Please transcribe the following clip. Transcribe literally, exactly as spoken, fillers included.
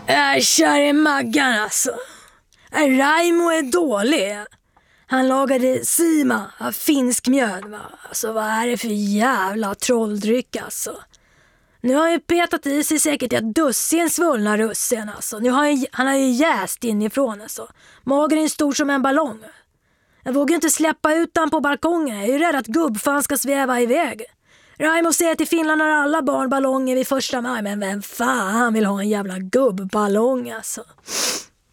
Äh, käre Maggan alltså. Äh, Raimo är dålig. Han lagade sima av finsk mjöd, va? Alltså vad är det för jävla trolldryck alltså. Nu har han ju petat i sig säkert ett dussin svullna russin alltså. Nu har han, han har ju jäst inifrån alltså. Magen är stor som en ballong. Jag vågar inte släppa ut han på balkongen. Jag är ju rädd att gubbfan ska sväva iväg. Raimo säger att i Finland har alla barn ballonger vid första maj. Men vem fan vill ha en jävla gubbballong alltså?